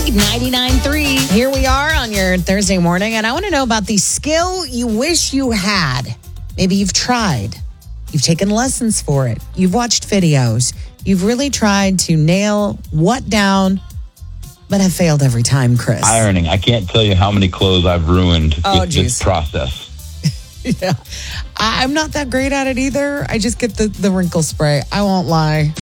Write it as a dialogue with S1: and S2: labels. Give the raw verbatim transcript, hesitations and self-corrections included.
S1: Beat ninety-nine point three. Here we are on your Thursday morning, and I want to know about the skill you wish you had. Maybe you've tried. You've taken lessons for it. You've watched videos. You've really tried to nail what down, but have failed every time, Chris.
S2: Ironing. I can't tell you how many clothes I've ruined
S1: oh,
S2: with
S1: geez.
S2: this process.
S1: Yeah. I'm not that great at it either. I just get the, the wrinkle spray. I won't lie.